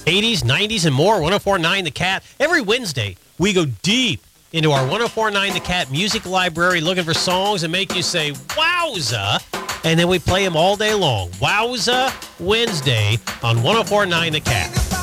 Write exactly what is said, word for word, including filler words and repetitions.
eighties, nineties, and more. one oh four point nine The Cat. Every Wednesday, we go deep into our one oh four point nine The Cat music library looking for songs that make you say, wowza, and then we play them all day long. Wowza Wednesday on one oh four point nine The Cat.